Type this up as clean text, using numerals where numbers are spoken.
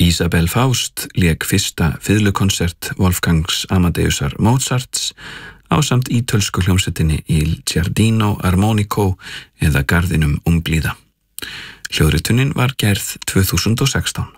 Isabel Faust lék fyrsta fiðlukonsert Wolfgangs Amadeusar Mozarts ásamt ítölsku hljómsveitinni Il Giardino Armonico eða Garðinum Blíða. Hljóðritunin var gerð 2016.